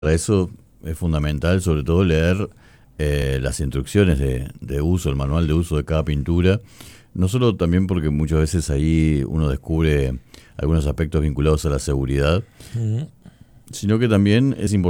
Para eso es fundamental, sobre todo, leer las instrucciones de uso, el manual de uso de cada pintura. No solo también porque muchas veces ahí uno descubre algunos aspectos vinculados a la seguridad, Ujú. sino que también es importante